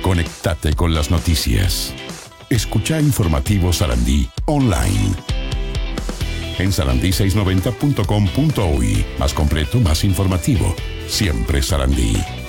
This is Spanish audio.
Conectate con las noticias. Escucha Informativo Sarandí online. En sarandí690.com.uy. Más completo, más informativo. Siempre Sarandí.